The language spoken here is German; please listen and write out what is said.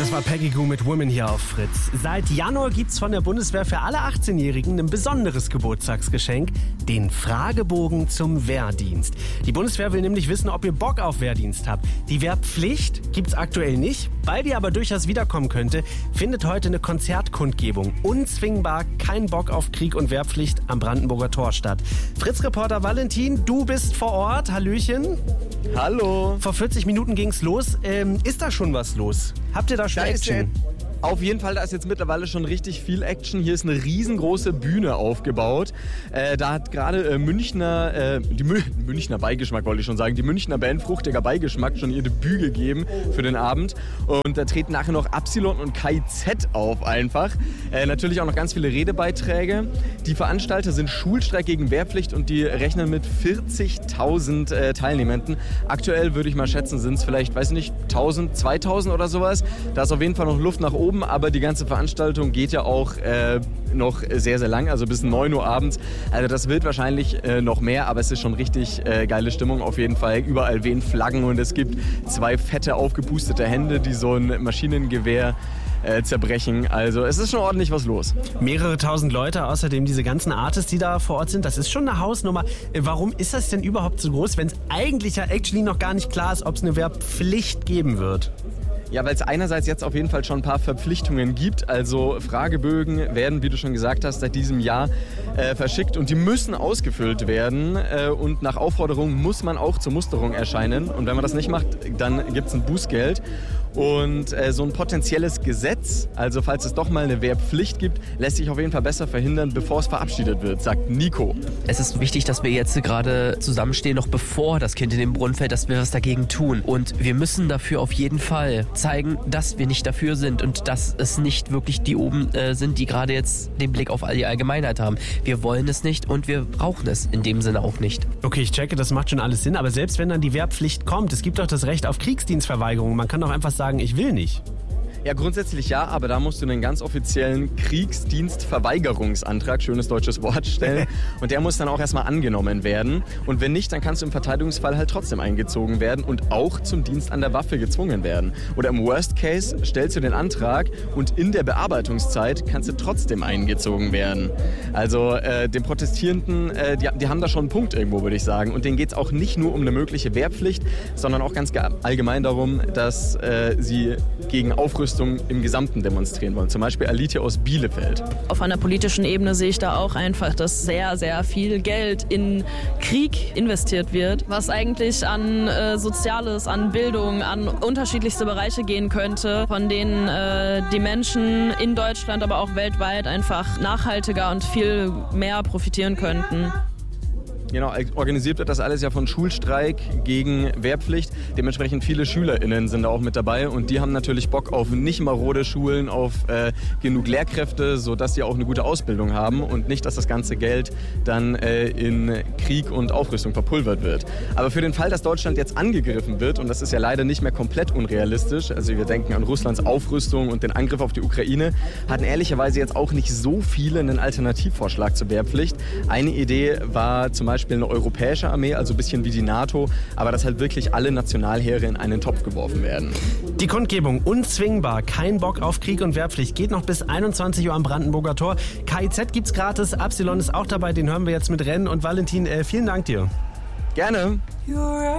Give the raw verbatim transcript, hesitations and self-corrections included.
Das war Peggy Gou mit Women hier auf Fritz. Seit Januar gibt's von der Bundeswehr für alle achtzehnjährigen ein besonderes Geburtstagsgeschenk, den Fragebogen zum Wehrdienst. Die Bundeswehr will nämlich wissen, ob ihr Bock auf Wehrdienst habt. Die Wehrpflicht gibt's aktuell nicht, weil die aber durchaus wiederkommen könnte, findet heute eine Konzertkundgebung. Unzwingbar, kein Bock auf Krieg und Wehrpflicht am Brandenburger Tor statt. Fritz-Reporter Valentin, du bist vor Ort. Hallöchen. Hallo. Vor vierzig Minuten ging's los. Ähm, ist da schon was los? Habt ihr da schon Da ist Action? Auf jeden Fall, da ist jetzt mittlerweile schon richtig viel Action. Hier ist eine riesengroße Bühne aufgebaut. Äh, da hat gerade äh, Münchner, äh, die Mü Münchner Beigeschmack wollte ich schon sagen, die Münchner Band Fruchtiger Beigeschmack schon ihr Debüt gegeben für den Abend. Und da treten nachher noch Absilon und K I Z auf einfach. Äh, natürlich auch noch ganz viele Redebeiträge. Die Veranstalter sind Schulstreik gegen Wehrpflicht und die rechnen mit vierzigtausend äh, Teilnehmenden. Aktuell würde ich mal schätzen, sind es vielleicht, weiß ich nicht, tausend, zweitausend oder sowas. Da ist auf jeden Fall noch Luft nach oben. Aber die ganze Veranstaltung geht ja auch äh, noch sehr, sehr lang, also bis neun Uhr abends. Also das wird wahrscheinlich äh, noch mehr, aber es ist schon richtig äh, geile Stimmung auf jeden Fall. Überall wehen Flaggen und es gibt zwei fette, aufgepustete Hände, die so ein Maschinengewehr äh, zerbrechen. Also es ist schon ordentlich was los. Mehrere tausend Leute, außerdem diese ganzen Artists, die da vor Ort sind. Das ist schon eine Hausnummer. Warum ist das denn überhaupt so groß, wenn es eigentlich ja actually noch gar nicht klar ist, ob es eine Wehrpflicht geben wird? Ja, weil es einerseits jetzt auf jeden Fall schon ein paar Verpflichtungen gibt. Also Fragebögen werden, wie du schon gesagt hast, seit diesem Jahr äh, verschickt und die müssen ausgefüllt werden. Äh, und nach Aufforderung muss man auch zur Musterung erscheinen. Und wenn man das nicht macht, dann gibt es ein Bußgeld. Und äh, so ein potenzielles Gesetz, also falls es doch mal eine Wehrpflicht gibt, lässt sich auf jeden Fall besser verhindern, bevor es verabschiedet wird, sagt Nico. Es ist wichtig, dass wir jetzt gerade zusammenstehen, noch bevor das Kind in den Brunnen fällt, dass wir was dagegen tun. Und wir müssen dafür auf jeden Fall zeigen, dass wir nicht dafür sind und dass es nicht wirklich die oben äh, sind, die gerade jetzt den Blick auf all die Allgemeinheit haben. Wir wollen es nicht und wir brauchen es in dem Sinne auch nicht. Okay, ich checke, das macht schon alles Sinn, aber selbst wenn dann die Wehrpflicht kommt, es gibt doch das Recht auf Kriegsdienstverweigerung. Man kann doch einfach sagen, ich will nicht. Ja, grundsätzlich ja, aber da musst du einen ganz offiziellen Kriegsdienstverweigerungsantrag, schönes deutsches Wort, stellen. Und der muss dann auch erstmal angenommen werden. Und wenn nicht, dann kannst du im Verteidigungsfall halt trotzdem eingezogen werden und auch zum Dienst an der Waffe gezwungen werden. Oder im Worst Case stellst du den Antrag und in der Bearbeitungszeit kannst du trotzdem eingezogen werden. Also äh, den Protestierenden, äh, die, die haben da schon einen Punkt irgendwo, würde ich sagen. Und denen geht es auch nicht nur um eine mögliche Wehrpflicht, sondern auch ganz allgemein darum, dass äh, sie gegen Aufrüstung im Gesamten demonstrieren wollen. Zum Beispiel Alitia aus Bielefeld. Auf einer politischen Ebene sehe ich da auch einfach, dass sehr, sehr viel Geld in Krieg investiert wird, was eigentlich an äh, Soziales, an Bildung, an unterschiedlichste Bereiche gehen könnte, von denen äh, die Menschen in Deutschland, aber auch weltweit einfach nachhaltiger und viel mehr profitieren könnten. Genau, organisiert wird das alles ja von Schulstreik gegen Wehrpflicht. Dementsprechend viele SchülerInnen sind da auch mit dabei und die haben natürlich Bock auf nicht marode Schulen, auf äh, genug Lehrkräfte, sodass sie auch eine gute Ausbildung haben und nicht, dass das ganze Geld dann äh, in Krieg und Aufrüstung verpulvert wird. Aber für den Fall, dass Deutschland jetzt angegriffen wird, und das ist ja leider nicht mehr komplett unrealistisch, also wir denken an Russlands Aufrüstung und den Angriff auf die Ukraine, hatten ehrlicherweise jetzt auch nicht so viele einen Alternativvorschlag zur Wehrpflicht. Eine Idee war zum Beispiel eine europäische Armee, also ein bisschen wie die NATO, aber dass halt wirklich alle Nationalheere in einen Topf geworfen werden. Die Kundgebung unzwingbar, kein Bock auf Krieg und Wehrpflicht, geht noch bis einundzwanzig Uhr am Brandenburger Tor. K I Z gibt's gratis, Absilon ist auch dabei, den hören wir jetzt mit Rennen und Valentin, äh, vielen Dank dir. Gerne. You're